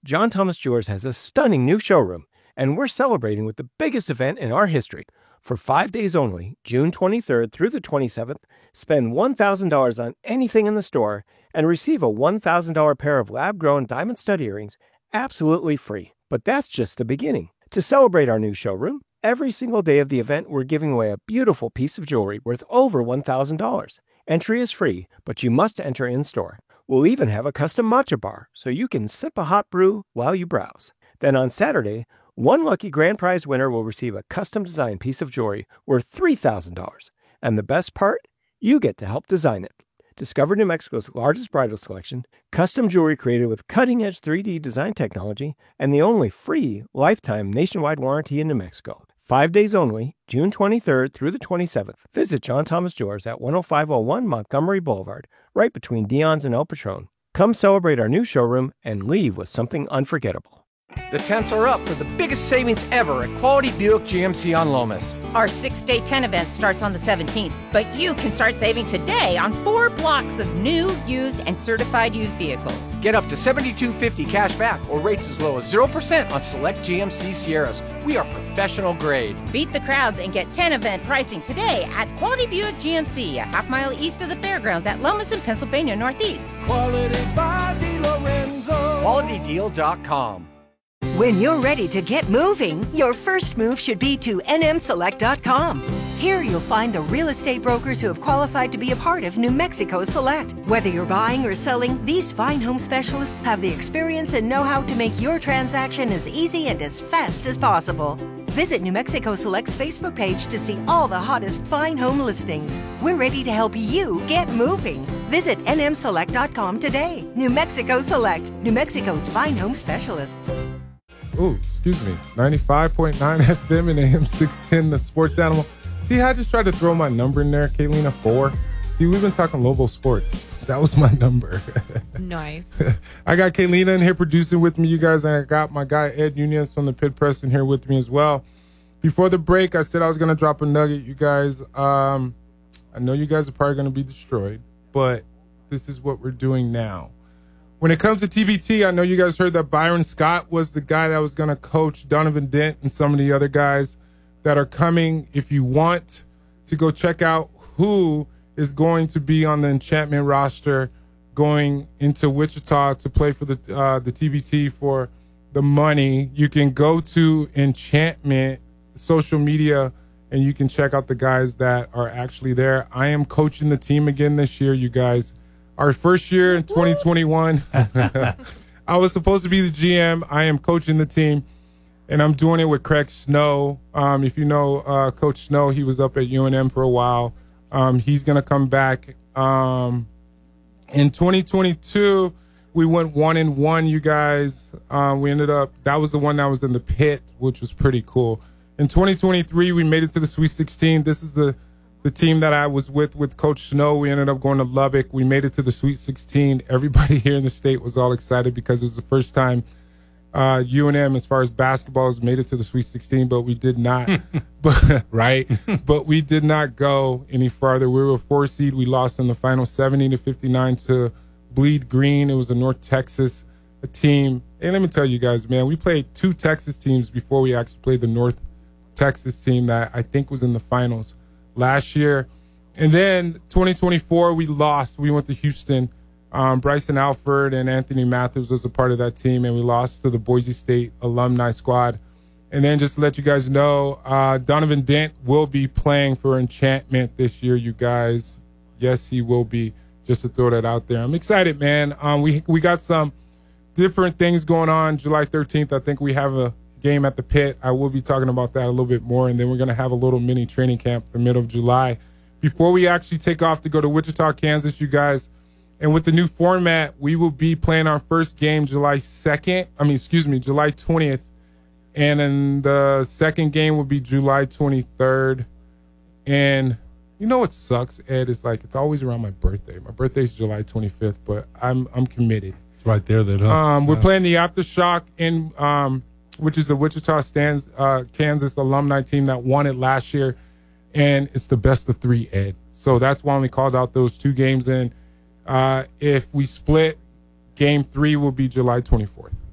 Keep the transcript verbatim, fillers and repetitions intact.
John Thomas Jewelers has a stunning new showroom, and we're celebrating with the biggest event in our history. For five days only, June twenty-third through the twenty-seventh, spend one thousand dollars on anything in the store and receive a one thousand dollars pair of lab-grown diamond stud earrings absolutely free. But that's just the beginning. To celebrate our new showroom, every single day of the event, we're giving away a beautiful piece of jewelry worth over one thousand dollars. Entry is free, but you must enter in-store. We'll even have a custom matcha bar, so you can sip a hot brew while you browse. Then on Saturday, one lucky grand prize winner will receive a custom-designed piece of jewelry worth three thousand dollars. And the best part? You get to help design it. Discover New Mexico's largest bridal selection, custom jewelry created with cutting-edge three D design technology, and the only free lifetime nationwide warranty in New Mexico. Five days only, June twenty-third through the twenty-seventh. Visit John Thomas Jewelers at one oh five oh one Montgomery Boulevard, right between Dion's and El Patron. Come celebrate our new showroom and leave with something unforgettable. The temps are up for the biggest savings ever at Quality Buick G M C on Lomas. Our six-day ten event starts on the seventeenth, but you can start saving today on four blocks of new, used, and certified used vehicles. Get up to seventy-two fifty cash back or rates as low as zero percent on select G M C Sierras. We are professional grade. Beat the crowds and get ten event pricing today at Quality Buick G M C, a half mile east of the fairgrounds at Lomas in Pennsylvania Northeast. Quality by DeLorenzo. Quality Deal dot com. When you're ready to get moving, your first move should be to N M Select dot com. Here you'll find the real estate brokers who have qualified to be a part of New Mexico Select. Whether you're buying or selling, these fine home specialists have the experience and know-how to make your transaction as easy and as fast as possible. Visit New Mexico Select's Facebook page to see all the hottest fine home listings. We're ready to help you get moving. Visit N M Select dot com today. New Mexico Select, New Mexico's fine home specialists. Oh, excuse me, ninety-five point nine F M and A M six ten, the Sports Animal. See how I just tried to throw my number in there, Kaylina, four? See, we've been talking Lobo Sports. That was my number. Nice. I got Kaylina in here producing with me, you guys, and I got my guy Ed Nunez from the Pit Press in here with me as well. Before the break, I said I was going to drop a nugget, you guys. Um, I know you guys are probably going to be destroyed, but this is what we're doing now. When it comes to T B T, I know you guys heard that Byron Scott was the guy that was going to coach Donovan Dent and some of the other guys that are coming. If you want to go check out who is going to be on the Enchantment roster going into Wichita to play for the uh, the T B T for the money, you can go to Enchantment social media and you can check out the guys that are actually there. I am coaching the team again this year, you guys. Our first year in twenty twenty-one, I was supposed to be the G M. I am coaching the team, and I'm doing it with Craig Snow. Um, if you know uh, Coach Snow, he was up at U N M for a while. Um, he's going to come back. Um, in twenty twenty-two, we went one and one, you guys. Um, we ended up, that was the one that was in the pit, which was pretty cool. In twenty twenty-three, we made it to the Sweet sixteen. This is the The team that I was with, with Coach Snow. We ended up going to Lubbock. We made it to the Sweet sixteen. Everybody here in the state was all excited because it was the first time uh, U N M, as far as basketball, has made it to the Sweet sixteen, but we did not. but right, but we did not go any farther. We were a four seed. We lost in the final, seventy to fifty-nine to Bleed Green. It was a North Texas a team. And let me tell you guys, man, we played two Texas teams before we actually played the North Texas team that I think was in the finals last year. And then twenty twenty-four, we lost. We went to Houston. Um, Bryson Alford and Anthony Matthews was a part of that team, and we lost to the Boise State alumni squad. And then just to let you guys know, uh, Donovan Dent will be playing for Enchantment this year, you guys. Yes, he will be, just to throw that out there. I'm excited, man. Um, we we got some different things going on. July thirteenth, I think we have a game at the Pit. I will be talking about that a little bit more. And then we're going to have a little mini training camp the middle of July before we actually take off to go to Wichita, Kansas, you guys. And with the new format, we will be playing our first game July second. I mean, excuse me, July twentieth. And then the second game will be July twenty-third. And you know what sucks, Ed? It's like it's always around my birthday. My birthday's July twenty-fifth, but I'm I'm committed. It's right there, then, huh? Um, we're yeah. playing the Aftershock, in, um, which is a Wichita, Stands, uh, Kansas alumni team that won it last year. And it's the best of three, Ed. So that's why we called out those two games in. Uh, if we split, game three will be July twenty-fourth.